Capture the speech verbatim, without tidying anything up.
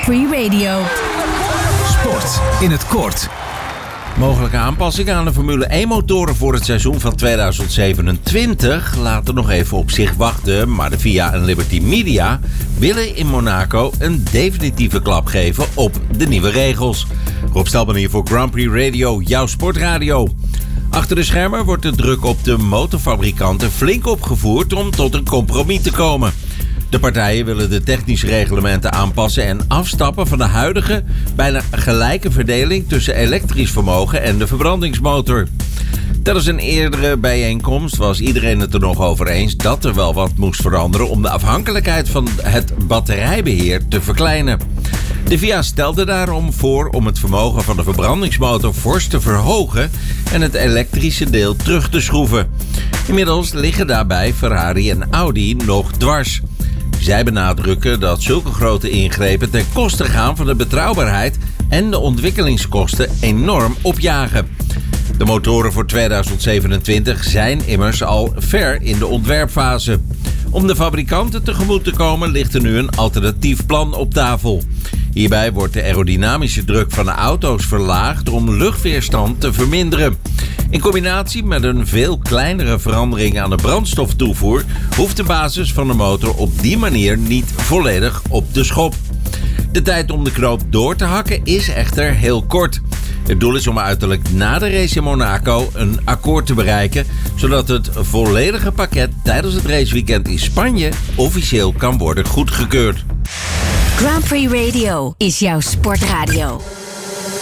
Prix Radio. Sport in het kort. Mogelijke aanpassingen aan de Formule één-motoren voor het seizoen van tweeduizend zevenentwintig laten nog even op zich wachten, maar de V I A en Liberty Media willen in Monaco een definitieve klap geven op de nieuwe regels. Rob Stelman hier voor Grand Prix Radio, jouw sportradio. Achter de schermen wordt de druk op de motorfabrikanten flink opgevoerd om tot een compromis te komen. De partijen willen de technische reglementen aanpassen en afstappen van de huidige bijna gelijke verdeling tussen elektrisch vermogen en de verbrandingsmotor. Tijdens een eerdere bijeenkomst was iedereen het er nog over eens dat er wel wat moest veranderen om de afhankelijkheid van het batterijbeheer te verkleinen. De V I A stelde daarom voor om het vermogen van de verbrandingsmotor fors te verhogen en het elektrische deel terug te schroeven. Inmiddels liggen daarbij Ferrari en Audi nog dwars. Zij benadrukken dat zulke grote ingrepen ten koste gaan van de betrouwbaarheid en de ontwikkelingskosten enorm opjagen. De motoren voor tweeduizend zevenentwintig zijn immers al ver in de ontwerpfase. Om de fabrikanten tegemoet te komen ligt er nu een alternatief plan op tafel. Hierbij wordt de aerodynamische druk van de auto's verlaagd om luchtweerstand te verminderen. In combinatie met een veel kleinere verandering aan de brandstoftoevoer hoeft de basis van de motor op die manier niet volledig op de schop. De tijd om de knoop door te hakken is echter heel kort. Het doel is om uiterlijk na de race in Monaco een akkoord te bereiken, zodat het volledige pakket tijdens het raceweekend in Spanje officieel kan worden goedgekeurd. Grand Prix Radio is jouw sportradio.